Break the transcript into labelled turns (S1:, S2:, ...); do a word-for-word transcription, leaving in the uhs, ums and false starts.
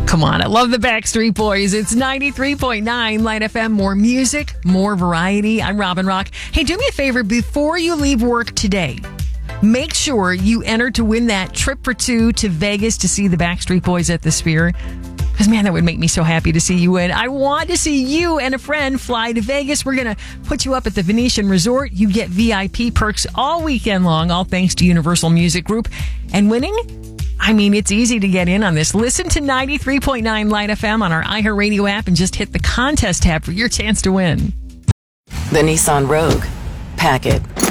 S1: Come on, I love the Backstreet Boys. It's ninety-three point nine Light F M. More music, more variety. I'm Robin Rock. Hey, do me a favor before you leave work today. Make sure you enter to win that trip for two to Vegas to see the Backstreet Boys at the Sphere. Because, man, that would make me so happy to see you win. I want to see you and a friend fly to Vegas. We're going to put you up at the Venetian Resort. You get V I P perks all weekend long, all thanks to Universal Music Group. And winning? I mean, it's easy to get in on this. Listen to ninety-three point nine Light F M on our iHeartRadio app and just hit the contest tab for your chance to win.
S2: The Nissan Rogue. Pack it.